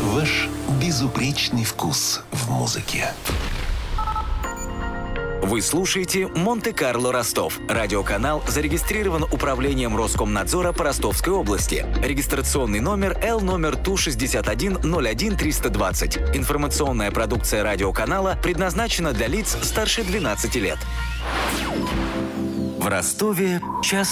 Ваш безупречный вкус в музыке. Вы слушаете «Монте-Карло Ростов». Радиоканал зарегистрирован Управлением Роскомнадзора по Ростовской области. Регистрационный номер Л номер ТУ-61-01-320. Информационная продукция радиоканала предназначена для лиц старше 12 лет. В Ростове час